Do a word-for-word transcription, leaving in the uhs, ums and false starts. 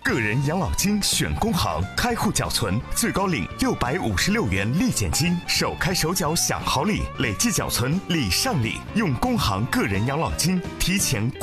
个人养老金选工行，开户缴存，最高领六百五十六元立减金，手开手缴享好礼，累计缴存礼上礼。用工行个人养老金提前